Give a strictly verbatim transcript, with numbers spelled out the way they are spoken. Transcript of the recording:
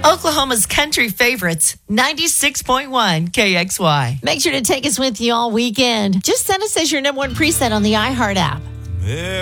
Oklahoma's country favorites, ninety-six point one K X Y. Make sure to take us with you all weekend. Just send us as your number one preset on the iHeart app.